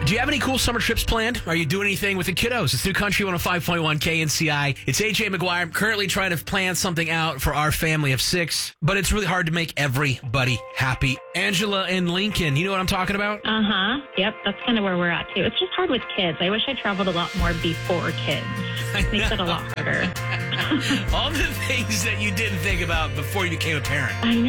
Do you have any cool summer trips planned? Are you doing anything with the kiddos? It's New Country 105.1 KNCI. It's AJ McGuire. I'm currently trying to plan something out for our family of 6, but it's really hard to make everybody happy. Angela and Lincoln, you know what I'm talking about? Uh-huh. Yep, that's kind of where we're at, too. It's just hard with kids. I wish I traveled a lot more before kids. It makes it a lot harder. All the things that you didn't think about before you became a parent. I know.